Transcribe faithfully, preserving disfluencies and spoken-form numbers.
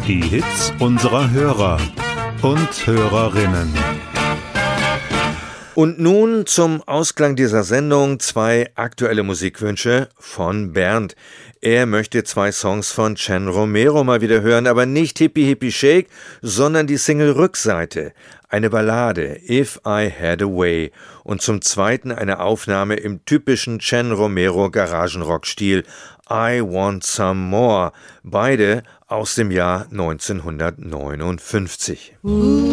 Die Hits unserer Hörer und Hörerinnen. Und nun zum Ausklang dieser Sendung zwei aktuelle Musikwünsche von Bernd. Er möchte zwei Songs von Chen Romero mal wieder hören, aber nicht Hippie Hippie Shake, sondern die Single-Rückseite. Eine Ballade, If I Had a Way. Und zum Zweiten eine Aufnahme im typischen Chen Romero Garagenrock-Stil, I Want Some More. Beide aus dem Jahr neunzehnhundertneunundfünfzig.